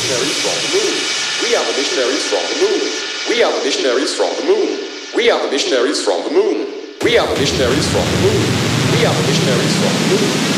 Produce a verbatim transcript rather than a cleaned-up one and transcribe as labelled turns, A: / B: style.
A: missionaries from the moon. We are the missionaries from the moon. We are the missionaries from the moon. We are the missionaries from the moon. We are the missionaries from the moon. We are the missionaries from the moon.